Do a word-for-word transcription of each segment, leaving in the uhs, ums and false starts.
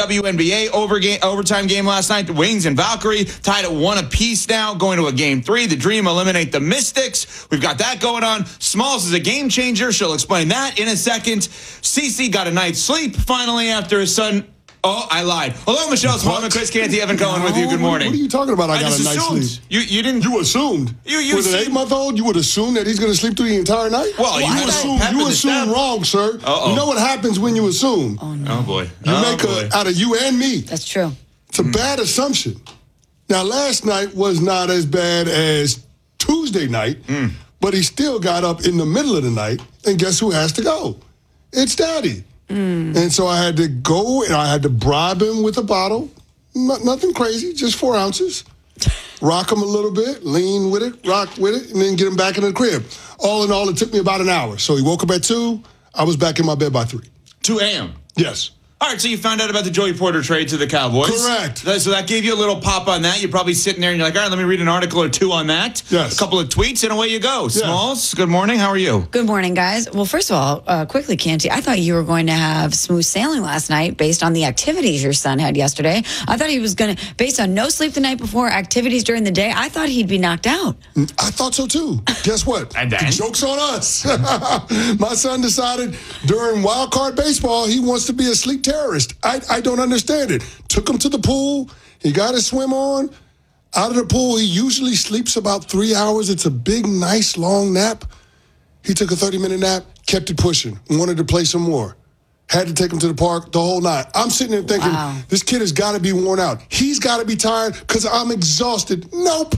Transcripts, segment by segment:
W N B A over game, overtime game last night. The Wings and Valkyrie tied at one apiece now, going to a game three. The Dream eliminate the Mystics. We've got that going on. Smalls is a game changer. She'll explain that in a second. Cece got a night's sleep finally after his son. Oh, I lied. Hello, Michelle Smallman, Chris Canty, Evan Cohen with you. Good morning. What are you talking about? I, I got just a night's assumed. sleep. You, you didn't. You assumed. You, you With an eight-month-old, you would assume that he's going to sleep through the entire night? Well, you you had assume, pep in you the assume step. wrong, sir. Uh-oh. You know what happens when you assume? Oh, no. Oh, boy. You oh, make boy. a, out of you and me. That's true. It's a mm. bad assumption. Now, last night was not as bad as Tuesday night, mm. but he still got up in the middle of the night, and guess who has to go? It's Daddy. Mm. And so I had to go, and I had to bribe him with a bottle. Not, nothing crazy, just four ounces. Rock him a little bit, lean with it, rock with it, and then get him back in the crib. All in all, it took me about an hour. So he woke up at two. I was back in my bed by three. two a.m. Yes. All right, so you found out about the Joey Porter trade to the Cowboys. Correct. So that gave you a little pop on that. You're probably sitting there and you're like, all right, let me read an article or two on that. Yes. A couple of tweets, and away you go. Yes. Smalls, good morning. How are you? Good morning, guys. Well, first of all, uh, quickly, Canty, I thought you were going to have smooth sailing last night based on the activities your son had yesterday. I thought he was going to, based on no sleep the night before, activities during the day, I thought he'd be knocked out. I thought so, too. Guess what? And then? The joke's on us. My son decided during wild card baseball he wants to be a sleep terrorist. I, I don't understand it. Took him to the pool. He got his swim on. Out of the pool, he usually sleeps about three hours. It's a big, nice, long nap. He took a thirty-minute nap, kept it pushing, wanted to play some more. Had to take him to the park the whole night. I'm sitting there thinking, wow. This kid has got to be worn out. He's got to be tired because I'm exhausted. Nope.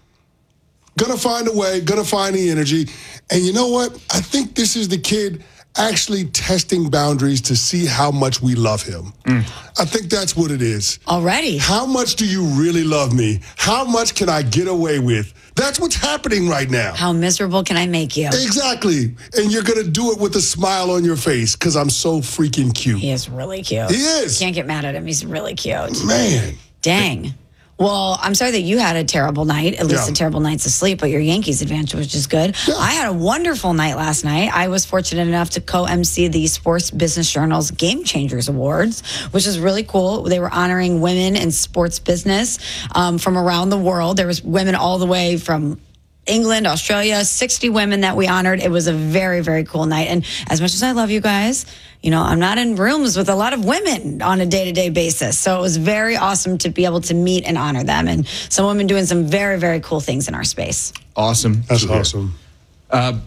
Gonna find a way, gonna find the energy. And you know what? I think this is the kid actually testing boundaries to see how much we love him. Mm. I think that's what it is. Already. How much do you really love me? How much can I get away with? That's what's happening right now. How miserable can I make you? Exactly. And you're going to do it with a smile on your face because I'm so freaking cute. He is really cute. He is. Can't get mad at him. He's really cute. Man. Dang. Well, I'm sorry that you had a terrible night, at least Yeah. a terrible night's of sleep, but your Yankees advanced, which is good. Yeah. I had a wonderful night last night. I was fortunate enough to co-M C the Sports Business Journal's Game Changers Awards, which is really cool. They were honoring women in sports business um, from around the world. There was women all the way from England, Australia, sixty women that we honored. It was a very, very cool night. And as much as I love you guys, you know, I'm not in rooms with a lot of women on a day-to-day basis. So it was very awesome to be able to meet and honor them. And some women doing some very, very cool things in our space. Awesome. That's awesome. Uh,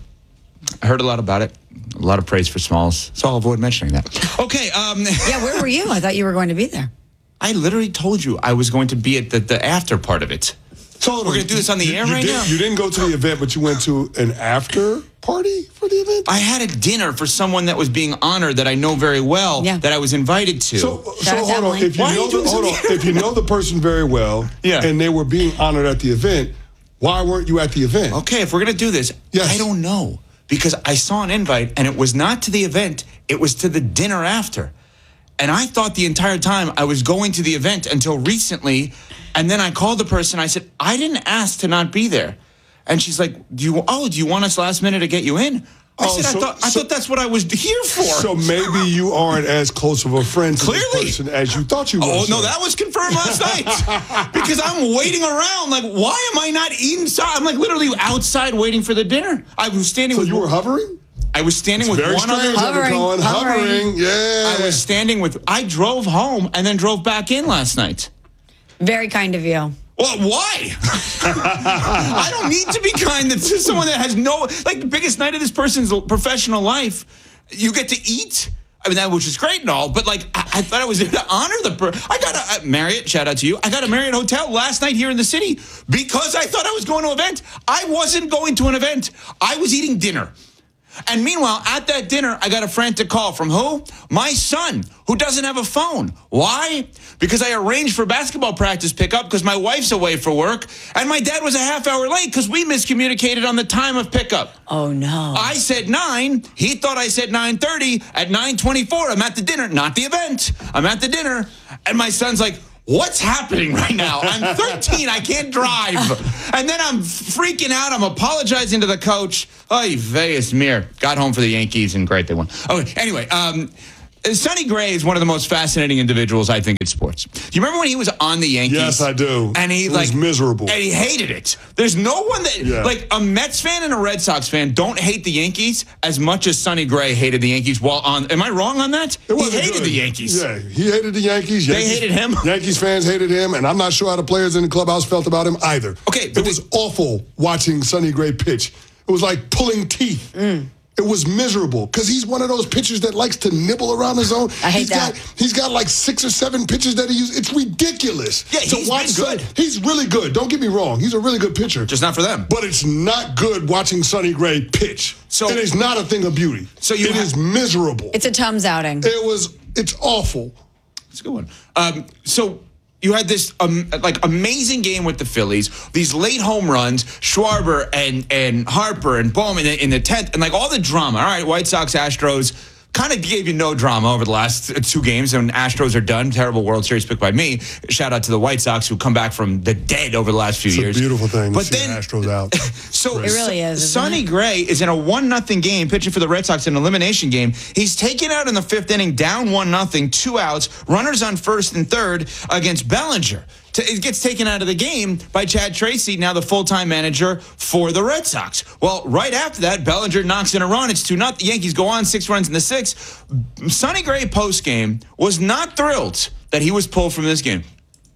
I heard a lot about it. A lot of praise for Smalls. So I'll avoid mentioning that. Okay. Um, Yeah, where were you? I thought you were going to be there. I literally told you I was going to be at the, the after part of it. So We're going to do this on the you, air you right did, now? You didn't go to the event, but you went to an after party for the event? I had a dinner for someone that was being honored that I know very well, Yeah. that I was invited to. So, Shout so out hold on. Emily. If you, Why are know you the, doing hold on. something? If you know the person very well, Yeah. and they were being honored at the event, why weren't you at the event? Okay, if we're going to do this, Yes. I don't know. Because I saw an invite, and it was not to the event. It was to the dinner after. And I thought the entire time I was going to the event until recently. And then I called the person. I said, I didn't ask to not be there. And she's like, "Do you? Oh, do you want us last minute to get you in?" I Oh, said, so- I, thought, I so- thought that's what I was here for. So maybe you aren't as close of a friend to Clearly. this person as you thought you were. Oh, no, sir. that was confirmed last night. Because I'm waiting around. Like, why am I not inside? I'm like literally outside waiting for the dinner. I was standing So with... you were hovering? I was standing with Very one strange, other... Evan Hovering, Cohen. hovering. Hovering, yeah. I was standing with... I drove home and then drove back in last night. Very kind of you. Well, why? I don't need to be kind to someone that has no... Like, the biggest night of this person's professional life, you get to eat... I mean, that which is great and all, but like, I, I thought I was there to honor the person. I got a, a Marriott, shout out to you. I got a Marriott hotel last night here in the city because I thought I was going to an event. I wasn't going to an event. I was eating dinner. And meanwhile, at that dinner, I got a frantic call from who? My son, who doesn't have a phone. Why? Because I arranged for basketball practice pickup because my wife's away for work, and my dad was a half hour late because we miscommunicated on the time of pickup. Oh, no. I said nine. He thought I said nine thirty. At nine twenty-four, I'm at the dinner, not the event. I'm at the dinner, and my son's like, what's happening right now? I'm thirteen. I can't drive. And then I'm freaking out. I'm apologizing to the coach. Oy vey, it's mir. Got home for the Yankees, and great, they won. Okay, anyway, um, Sonny Gray is one of the most fascinating individuals, I think, in sports. Do you remember when he was on the Yankees? Yes, I do. And he it like was miserable. And he hated it. There's no one that Yeah. like a Mets fan and a Red Sox fan don't hate the Yankees as much as Sonny Gray hated the Yankees. While on, am I wrong on that? It He wasn't hated good. the Yankees. Yeah, he hated the Yankees. They Yankees, hated him? Yankees fans hated him, and I'm not sure how the players in the clubhouse felt about him either. Okay, but it was awful watching Sonny Gray pitch. It was like pulling teeth. Mm. It was miserable because he's one of those pitchers that likes to nibble around the zone. I hate he's that. Got, he's got like six or seven pitches that he uses. It's ridiculous. Yeah, to he's watch been Son- good. He's really good. Don't get me wrong. He's a really good pitcher. Just not for them. But it's not good watching Sonny Gray pitch. So- it is not a thing of beauty. So you it ha- is miserable. It's a Tums outing. It was. It's awful. It's a good one. Um, so you had this um, like amazing game with the Phillies. These late home runs, Schwarber and and Harper and Bowman in, in the tenth, and like all the drama. All right, White Sox, Astros. Kind of gave you no drama over the last two games, and Astros are done. Terrible World Series pick by me. Shout out to the White Sox who come back from the dead over the last few It's years. a beautiful thing But to see then, the Astros out. So It really is, isn't Sonny it? Gray is in a one nothing game pitching for the Red Sox in an elimination game. He's taken out in the fifth inning, down one nothing, two outs, runners on first and third against Bellinger. It gets taken out of the game by Chad Tracy, now the full-time manager for the Red Sox. Well, right after that, Bellinger knocks in a run. It's two nothing. The Yankees go on six runs in the sixth. Sonny Gray post-game was not thrilled that he was pulled from this game.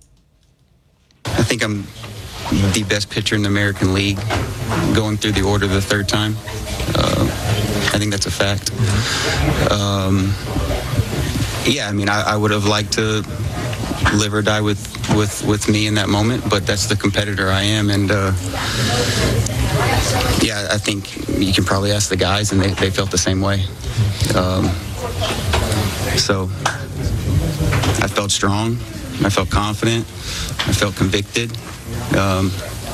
I think I'm the best pitcher in the American League going through the order the third time. Uh, I think that's a fact. Um, yeah, I mean, I, I would have liked to live or die with, with, with me in that moment, but that's the competitor I am. And uh, yeah, I think you can probably ask the guys, and they, they felt the same way. Um, so I felt strong. I felt confident. I felt convicted. Um,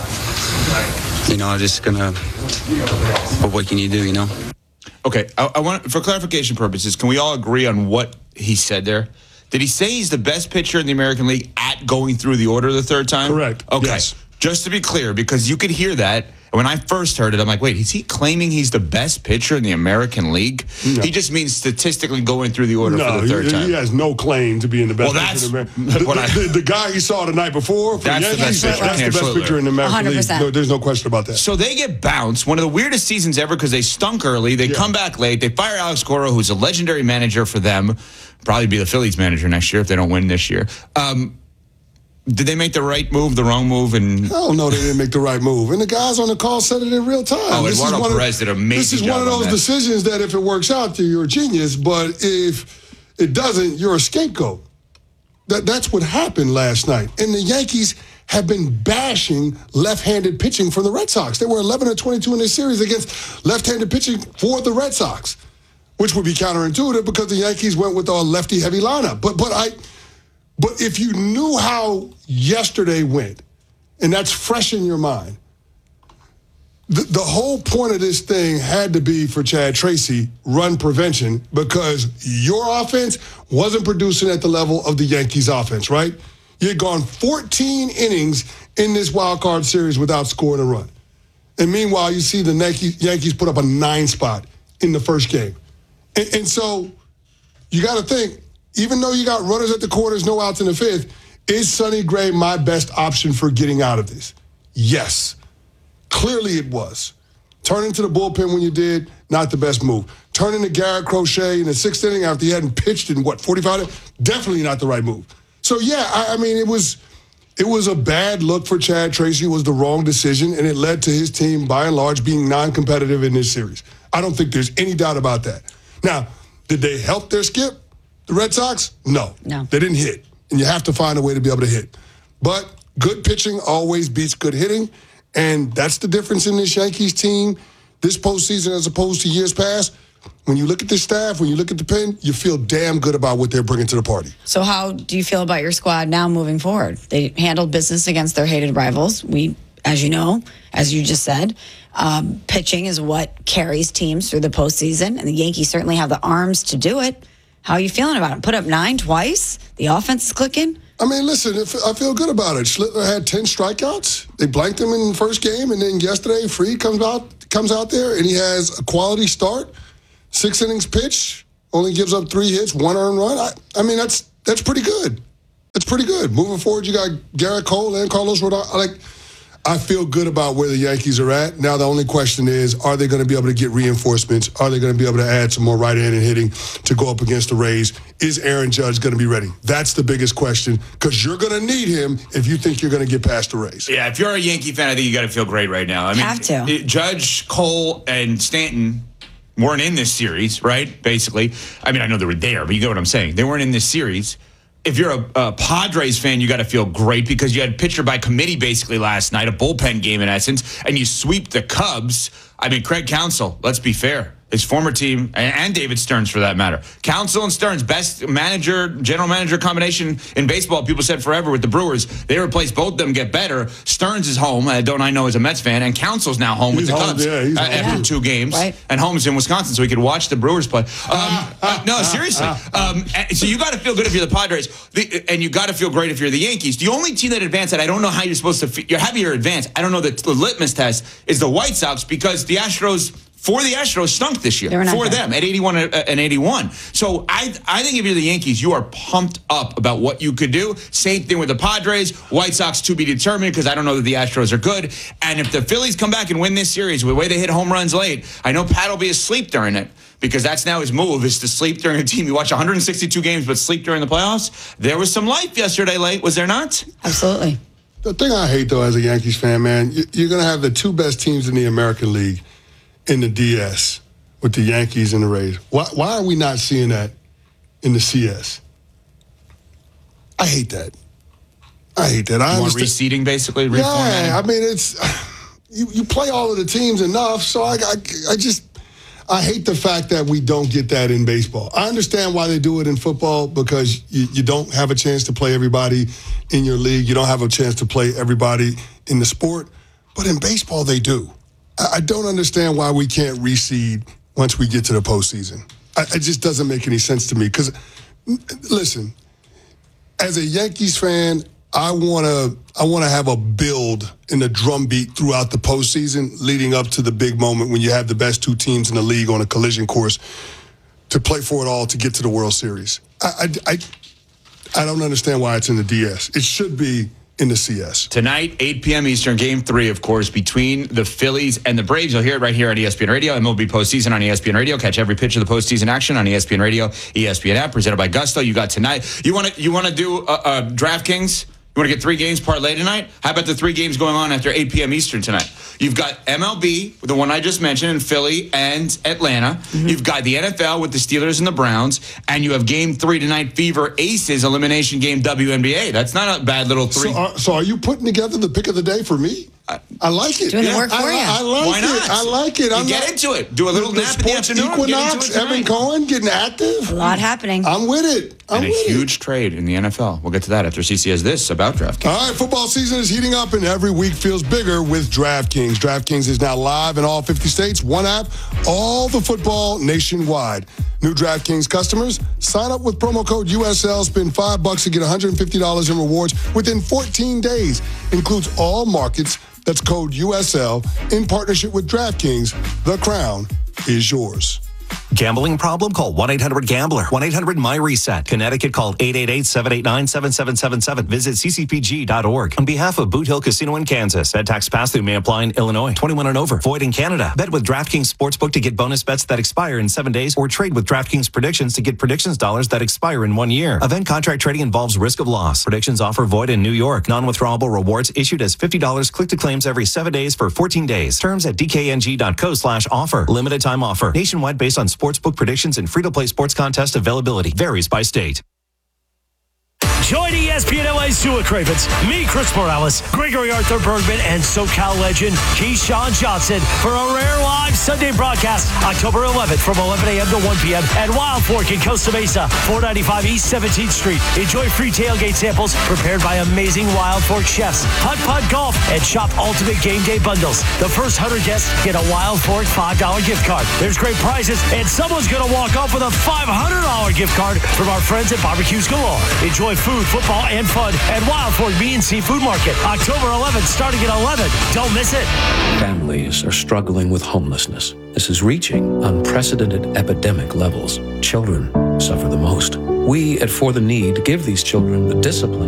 you know, I'm just gonna. But what can you do? You know. Okay, I, I want for clarification purposes, can we all agree on what he said there? Did he say he's the best pitcher in the American League at going through the order the third time? Correct. Okay. Yes. Just to be clear, because you could hear that. And when I first heard it, I'm like, wait, is he claiming he's the best pitcher in the American League? No. He just means statistically going through the order No, for the third he, time. he has no claim to being the best Well, pitcher in that's America. The, what I- the, the, the guy he saw the night before for That's the the Yankees, best pitcher. that's the best Absolutely. pitcher in the American one hundred League. percent. No, there's no question about that. So they get bounced. One of the weirdest seasons ever because they stunk early. They Yeah. come back late. They fire Alex Cora, who's a legendary manager for them. Probably be the Phillies manager next year if they don't win this year. Um, did they make the right move, the wrong move? And I don't know they didn't make the right move. And the guys on the call said it in real time. Oh, This is Eduardo one of- Perez did an amazing This is job one of on those that. decisions that if it works out, you're a genius. But if it doesn't, you're a scapegoat. That, that's what happened last night. And the Yankees have been bashing left-handed pitching from the Red Sox. They were eleven and twenty-two in this series against left-handed pitching for the Red Sox, which would be counterintuitive because the Yankees went with a lefty-heavy lineup. But but I, but if you knew how yesterday went, and that's fresh in your mind, the, the whole point of this thing had to be for Chad Tracy, run prevention, because your offense wasn't producing at the level of the Yankees offense, right? You had gone fourteen innings in this wild card series without scoring a run. And meanwhile, you see the Yankees, Yankees put up a nine spot in the first game. And, and so you got to think, even though you got runners at the corners, no outs in the fifth, is Sonny Gray my best option for getting out of this? Yes. Clearly it was. Turning to the bullpen when you did, not the best move. Turning to Garrett Crochet in the sixth inning after he hadn't pitched in, what, forty-five? Definitely not the right move. So, yeah, I, I mean, it was it was a bad look for Chad Tracy. It was the wrong decision, and it led to his team, by and large, being non-competitive in this series. I don't think there's any doubt about that. Now, did they help their skip, the Red Sox? No. No. They didn't hit, and you have to find a way to be able to hit. But good pitching always beats good hitting, and that's the difference in this Yankees team this postseason as opposed to years past. When you look at the staff, when you look at the pen, you feel damn good about what they're bringing to the party. So how do you feel about your squad now moving forward? They handled business against their hated rivals. We, as you know, as you just said, um, pitching is what carries teams through the postseason, and the Yankees certainly have the arms to do it. How are you feeling about it? Put up nine twice? The offense is clicking? I mean, listen, if- I feel good about it. Schlittler had ten strikeouts. They blanked him in the first game, and then yesterday, Fried comes out comes out there, and he has a quality start. Six innings pitched, only gives up three hits, one earned run. I, I mean, that's that's pretty good. That's pretty good. Moving forward, you got Garrett Cole and Carlos Rodon. Like, I feel good about where the Yankees are at. Now the only question is, are they going to be able to get reinforcements? Are they going to be able to add some more right-handed hitting to go up against the Rays? Is Aaron Judge going to be ready? That's the biggest question, because you're going to need him if you think you're going to get past the Rays. Yeah, if you're a Yankee fan, I think you got to feel great right now. I mean, Have to. it- Judge, Cole, and Stanton weren't in this series, right? Basically. I mean, I know they were there, but you get what I'm saying. They weren't in this series. If you're a, a Padres fan, you got to feel great because you had pitcher by committee basically last night, a bullpen game in essence, and you sweep the Cubs. I mean, Craig Counsell, let's be fair, his former team, and, and David Stearns for that matter. Counsell and Stearns, best manager, general manager combination in baseball, people said forever with the Brewers. They replaced both of them, get better. Stearns is home, uh, don't I know as a Mets fan, and Counsell's now home He's with the home, Cubs yeah, he's uh, home. after Yeah. two games. Right. And home's in Wisconsin, so he could watch the Brewers play. Um, uh, no, seriously. Um, and so you got to feel good if you're the Padres, the, and you got to feel great if you're the Yankees. The only team that advanced that I don't know how you're supposed to. Fe- you're happy you're advanced. I don't know the, the litmus test is the White Sox because the Astros. For the Astros stunk this year. They were not For good. them at eighty-one and eighty-one. So I I think if you're the Yankees, you are pumped up about what you could do. Same thing with the Padres. White Sox to be determined because I don't know that the Astros are good. And if the Phillies come back and win this series with the way they hit home runs late, I know Pat will be asleep during it because that's now his move is to sleep during a team. You watch one hundred sixty-two games but sleep during the playoffs. There was some life yesterday late, was there not? Absolutely. The thing I hate, though, as a Yankees fan, man, you- you're going to have the two best teams in the American League in the D S with the Yankees and the Rays. Why, why are we not seeing that in the C S? I hate that. I hate that. I You want understand. reseeding basically? Yeah, reformatting? I mean, it's you, you play all of the teams enough, so I, I, I just I hate the fact that we don't get that in baseball. I understand why they do it in football because you, you don't have a chance to play everybody in your league. You don't have a chance to play everybody in the sport, but in baseball they do. I, I don't understand why we can't reseed once we get to the postseason. I, it just doesn't make any sense to me because, listen, as a Yankees fan, I want to I want to have a build in the drumbeat throughout the postseason leading up to the big moment when you have the best two teams in the league on a collision course to play for it all to get to the World Series. I, I, I, I don't understand why it's in the D S. It should be in the C S. Tonight, eight p.m. Eastern, game three, of course, between the Phillies and the Braves. You'll hear it right here on E S P N Radio, M L B Postseason on E S P N Radio. Catch every pitch of the postseason action on E S P N Radio, E S P N app, presented by Gusto. You got tonight. You want to you want to do uh, uh, DraftKings? You want to get three games parlay tonight? How about the three games going on after eight p.m. Eastern tonight? You've got M L B, the one I just mentioned, in Philly and Atlanta. Mm-hmm. You've got the N F L with the Steelers and the Browns. And you have game three tonight, Fever Aces, elimination game W N B A. That's not a bad little three. So are, so are you putting together the pick of the day for me? I, I like it. Doing the work for I, you. I, I like Why not? it. I like it. You I'm get not, into it. Do a little the, nap the in the sports afternoon. Get Equinox, into it Evan tonight. Cohen getting active. A lot happening. I'm with it. I'm And a with huge it. trade in the N F L. We'll get to that after C C has this about DraftKings. All right, football season is heating up and every week feels bigger with DraftKings. DraftKings is now live in all fifty states, one app, all the football nationwide. New DraftKings customers, sign up with promo code U S L, spend five bucks to get one hundred fifty dollars in rewards within fourteen days. Includes all markets. That's code U S L in partnership with DraftKings. The crown is yours. Gambling problem? Call one eight hundred gambler. one eight hundred my reset. Connecticut, call eight eight eight, seven eight nine, seven seven seven seven. Visit c c p g dot org. On behalf of Boot Hill Casino in Kansas, bet tax pass-through may apply in Illinois. twenty-one and over. Void in Canada. Bet with DraftKings Sportsbook to get bonus bets that expire in seven days or trade with DraftKings Predictions to get predictions dollars that expire in one year. Event contract trading involves risk of loss. Predictions offer void in New York. Non-withdrawable rewards issued as fifty dollars click to claims every seven days for fourteen days. Terms at d k n g dot co slash offer. Limited time offer. Nationwide based on sportsbook predictions and free-to-play sports contest availability. Varies by state. Join E S P N L A's Sua Cravens, me, Chris Morales, Gregory Arthur Bergman, and SoCal legend Keyshawn Johnson for a rare live Sunday broadcast October eleventh from eleven a.m. to one p.m. at Wild Fork in Costa Mesa, four ninety-five East seventeenth Street. Enjoy free tailgate samples prepared by amazing Wild Fork chefs, Putt Putt Golf, and shop Ultimate Game Day bundles. The first one hundred guests get a Wild Fork five dollar gift card. There's great prizes, and someone's going to walk off with a five hundred dollars gift card from our friends at Barbecues Galore. Enjoy food food, football, and fun at Wild Fork B and C Food Market, October eleventh, starting at eleven. Don't miss it. Families are struggling with homelessness. This is reaching unprecedented epidemic levels. Children suffer the most. We at For the Need give these children the discipline